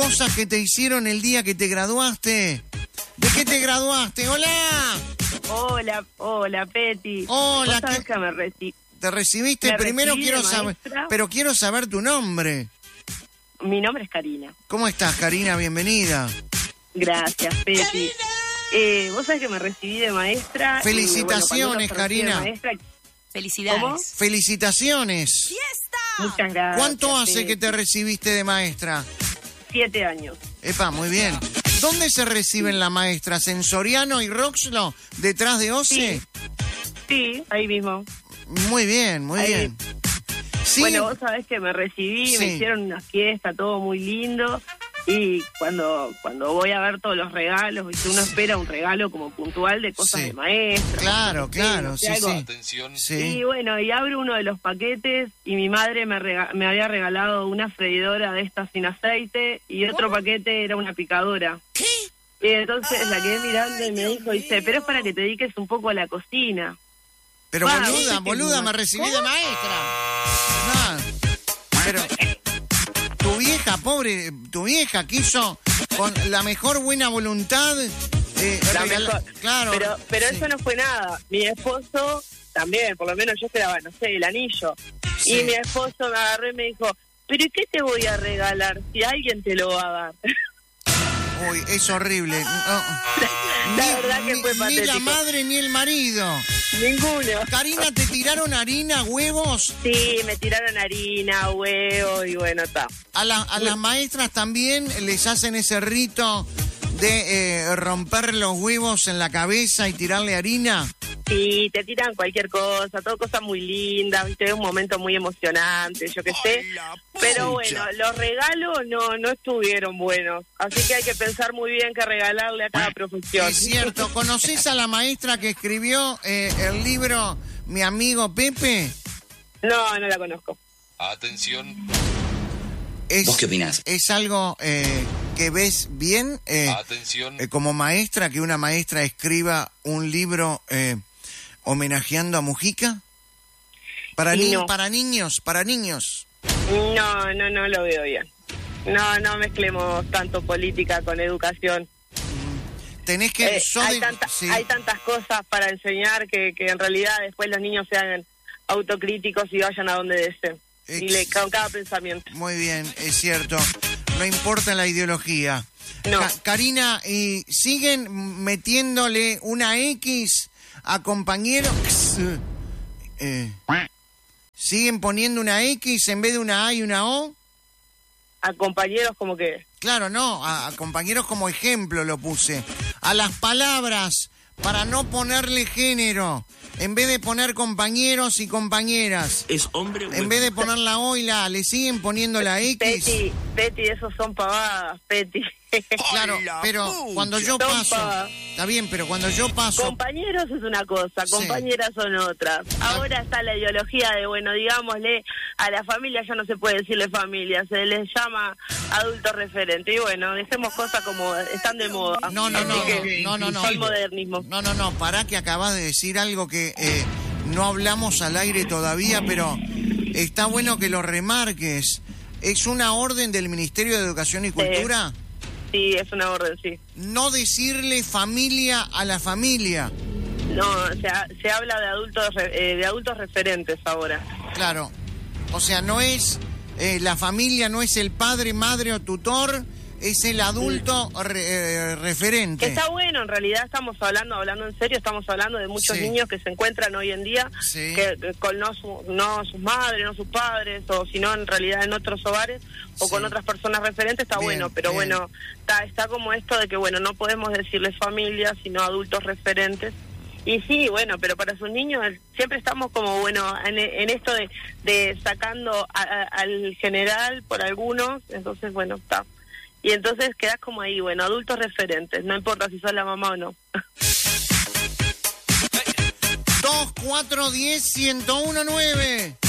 Cosas que te hicieron el día que te graduaste. ¿De qué te graduaste? ¡Hola! Hola, Peti. Hola, ¿Vos sabés que me recibí? ¿Te recibiste? Primero quiero saber, pero quiero saber tu nombre. Mi nombre es Karina. ¿Cómo estás, Karina? Bienvenida. Gracias, Peti. Vos sabés que me recibí de maestra. Felicitaciones, Karina. Maestra, Felicidades. ¿cómo? Felicitaciones. ¡Fiesta! Muchas gracias. ¿Cuánto hace Peti. que te recibiste de maestra? 7 años. Epa, muy bien. ¿Dónde se reciben las maestras? ¿En Soriano y Roxlo? ¿Detrás de OCE? Sí, ahí mismo. Muy bien, muy Ahí. bien. Sí, Bueno, vos sabés que me recibí, Sí. me hicieron una fiesta, todo muy lindo. Y cuando voy a ver todos los regalos, ¿viste? Uno espera un regalo como puntual de cosas Sí. de maestra. claro, no sé, claro, no sé, sí, algo. sí. Atención. Sí. Y bueno, y abro uno de los paquetes y mi madre me había regalado una freidora de estas sin aceite y otro paquete era una picadora. ¿Qué? Y entonces la quedé mirando y me dijo, dice, pero es para que te dediques un poco a la cocina. Pero Ah, boluda, ¿viste que boluda, no? me recibí de maestra. No, pero tu vieja, pobre, tu vieja quiso con la mejor buena voluntad La regala- mejor. Claro. Pero sí. eso no fue nada. Mi esposo también, por lo menos yo esperaba, no sé, el anillo. Sí. Y mi esposo me agarró y me dijo, pero ¿y qué te voy a regalar si alguien te lo va a dar? Uy, es horrible. No. La verdad que fue Ni patético. la madre ni el marido. Ninguno. Karina, ¿te tiraron harina, huevos? Sí, me tiraron harina, huevo y bueno, está. A las maestras también les hacen ese rito de romper los huevos en la cabeza y tirarle harina. Sí, te tiran cualquier cosa, todo cosas muy lindas, viste, es un momento muy emocionante, yo qué sé. Pero bueno, los regalos no estuvieron buenos, así que hay que pensar muy bien qué regalarle a cada profesión. Es cierto. ¿Conoces a la maestra que escribió el libro Mi amigo Pepe? No la conozco. Atención. ¿Vos qué opinás? ¿Es algo que ves bien Atención. como maestra, que una maestra escriba un libro homenajeando a Mujica? Para, No. para niños, para niños. No lo veo bien. No mezclemos tanto política con educación. Tenés que... sí. Hay tantas cosas para enseñar que en realidad después los niños sean autocríticos y vayan a donde deseen. Y con cada pensamiento. Muy bien, es cierto. No importa la ideología. No. Karina, ¿y siguen metiéndole una X a compañeros? ¿Siguen poniendo una X en vez de una A y una O? A compañeros como que... Claro, no, a compañeros como ejemplo lo puse. A las palabras, para no ponerle género. En vez de poner compañeros y compañeras. ¿Es hombre o En vez de poner la O y la A, ¿le siguen poniendo la X? Peti, esos son pavadas, Peti. Claro, pero cuando yo Son paso... pavadas. Está bien, pero cuando yo paso... Compañeros es una cosa, Sí. compañeras son otras. Ahora está la ideología de, bueno, digámosle, a la familia ya no se puede decirle familia, se les llama adulto referente. Y bueno, dejemos cosas como están de moda. No, Así que no. Son modernismo. No, pará que acabas de decir algo que no hablamos al aire todavía, pero está bueno que lo remarques. ¿Es una orden del Ministerio de Educación y Cultura? Sí, es una orden, sí. No decirle familia a la familia. No, se habla de adultos referentes ahora. Claro. O sea, no es la familia, no es el padre, madre o tutor, es el adulto referente. Está bueno, en realidad estamos hablando en serio, estamos hablando de muchos Sí. niños que se encuentran hoy en día Sí. que con no sus madres, no sus padres, o si no en realidad en otros hogares o Sí. con otras personas referentes, está Bien, bueno, pero bien. bueno, está como esto de que bueno, no podemos decirles familia, sino adultos referentes. Y sí, bueno, pero para sus niños siempre estamos como, bueno, en esto de sacando al general por algunos, entonces bueno, está. Y entonces quedás como ahí, bueno, adultos referentes, no importa si sos la mamá o no. 2, 4, 10, 101, 9.